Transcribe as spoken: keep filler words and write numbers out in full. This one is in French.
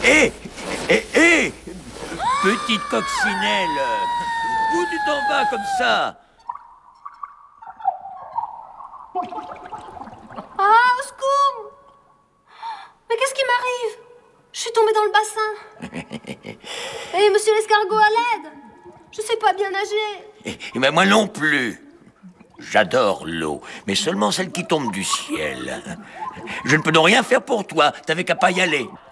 Hé Hé Hé Petite coccinelle, où tu t'en vas comme ça? Ah, au secours! Mais qu'est-ce qui m'arrive? Je suis tombée dans le bassin. Hé, monsieur l'escargot, à l'aide! Je sais pas bien nager. Eh, eh ben moi non plus. J'adore l'eau, mais seulement celle qui tombe du ciel. Je ne peux donc rien faire pour toi, t'avais qu'à pas y aller.